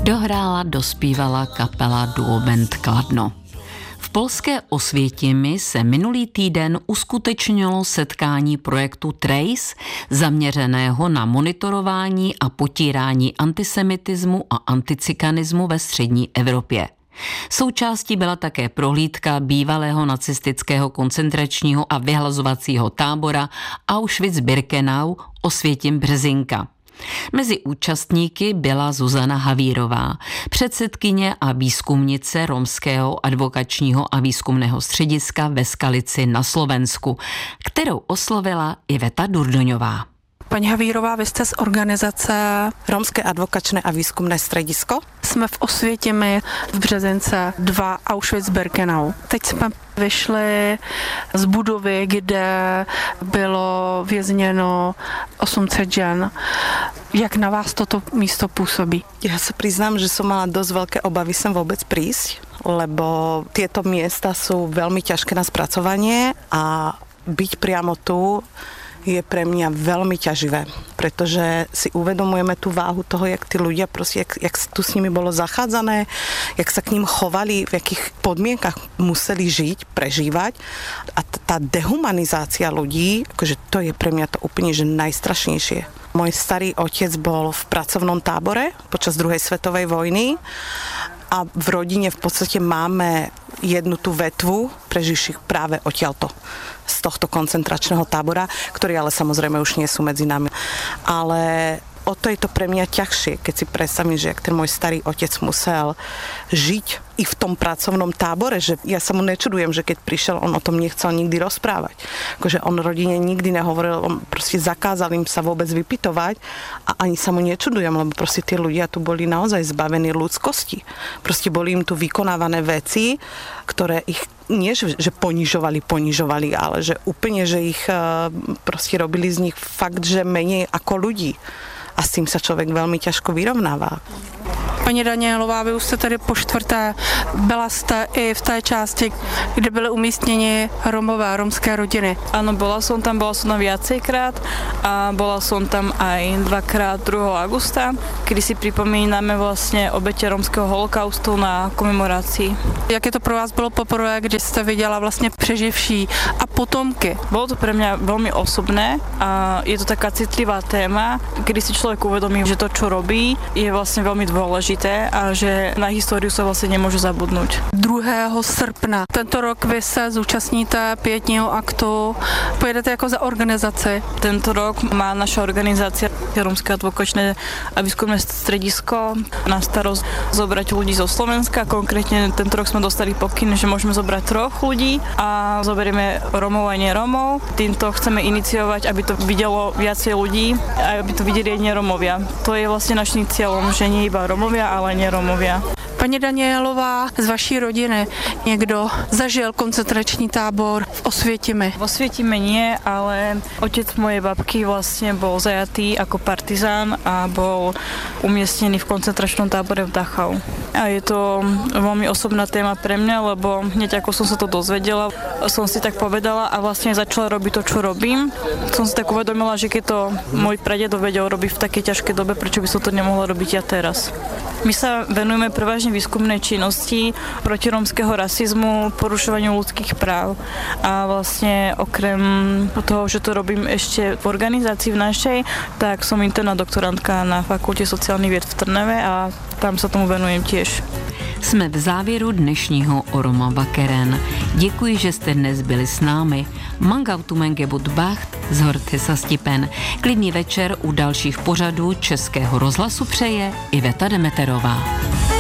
Dohrála, dospívala kapela Duo Band Kladno. V polské Osvětimi se minulý týden uskutečnilo setkání projektu Trace, zaměřeného na monitorování a potírání antisemitismu a anticikanismu ve střední Evropě. Součástí byla také prohlídka bývalého nacistického koncentračního a vyhlazovacího tábora Auschwitz-Birkenau Osvětim-Brzinka. Mezi účastníky byla Zuzana Havírová, předsedkyně a výzkumnice Romského advokačního a výzkumného střediska ve Skalici na Slovensku, kterou oslovila Iveta Durdoňová. Paní Havírová, vy jste z organizace Romské advokačné a výzkumné středisko. Jsme v Osvětimi v Březince 2 Auschwitz-Birkenau. Teď jsme vyšli z budovy, kde bylo vězněno 800 žen. Jak na vás toto místo působí? Ja sa priznám, že som mala dosť veľké obavy sem vôbec prísť, lebo tieto miesta sú veľmi ťažké na spracovanie a byť priamo tu je pre mňa veľmi ťaživé, pretože si uvedomujeme tú váhu toho, jak tí ľudia proste, jak tu s nimi bolo zachádzané, jak sa k ním chovali, v jakých podmienkach museli žiť, prežívať a tá dehumanizácia ľudí, akože to je pre mňa to úplne že najstrašnejšie. Môj starý otec bol v pracovnom tábore počas druhej svetovej vojny a v rodine v podstate máme jednu tú vetvu preživších práve odtiaľto z tohto koncentračného tábora, ktorí ale samozrejme už nie sú medzi nami. Ale o to je to pre mňa ťažšie, keď si predstavím, že jak ten môj starý otec musel žiť i v tom pracovnom tábore, že ja sa mu nečudujem, že keď prišiel, on o tom nechcel nikdy rozprávať. Akože on rodine nikdy nehovoril, on proste zakázal im sa vôbec vypytovať a ani sa mu nečudujem, lebo proste tí ľudia tu boli naozaj zbavení ľudskosti. Proste boli im tu vykonávané veci, ktoré ich nie, že ponižovali, ale že úplne, že ich proste robili z nich fakt, že menej ako ľudí. A s tím se člověk velmi těžko vyrovnává. Paní Danielová, vy už jste tady po čtvrté. Byla jste i v té části, kde byly umístěni Romové, romské rodiny. Áno, bola som tam viacejkrát a bola som tam aj 2-krát 2. augusta, kedy si pripomíname vlastne obete romského holokaustu na komemorácii. Jak je to pro vás bylo poprvé, kdy jste viděla vlastně přeživší a potomky? Bolo to pre mňa veľmi osobné a je to taká citlivá téma, kedy si človek uvedomí, že to, čo robí, je vlastne veľmi dôležité a že na históriu sa vlastne nemôže zabudnúť. 2. srpna. Tento rok vy se zúčastníte pietního aktu. Pojedete jako za organizaci? Tento rok má naša organizácia Romské advokačné a výskumné stredisko na starosť zobrať ľudí zo Slovenska. Konkrétne tento rok sme dostali pokyn, že môžeme zobrať 3 ľudí a zoberieme Romov a neromov. Týmto chceme iniciovať, aby to videlo viacej ľudí a aby to videli aj neromovia. To je vlastne naším cieľom, že nie iba Romovia, ale aj neromovia. Paní Danielová, z vaší rodiny někdo zažil koncentrační tábor v Osvětimi? V Osvětimi nie, ale otec mojej babky vlastne bol zajatý ako partizán a bol umiestnený v koncentračnom tábore v Dachau. A je to veľmi osobná téma pre mňa, lebo hneď ako som sa to dozvedela, som si tak povedala a vlastne začala robiť to, čo robím. Som si tak uvedomila, že keď to môj pradedo vedel robiť v takej ťažkej dobe, prečo by som to nemohla robiť ja teraz. My sa venujeme prevažne výskumnej činnosti proti rómskeho rasizmu, porušovaniu ľudských práv. A vlastne okrem toho, že to robím ešte v organizácii v našej, tak som interná doktorantka na Fakulte sociálnych vied v Trnave a tam sa tomu venujem tiež. Jsme v závěru dnešního Oroma Vakeren. Děkuji, že jste dnes byli s námi. Mangautumengebut Bacht z Hortesa Stipen. Klidný večer u dalších pořadů Českého rozhlasu přeje Iveta Demeterová.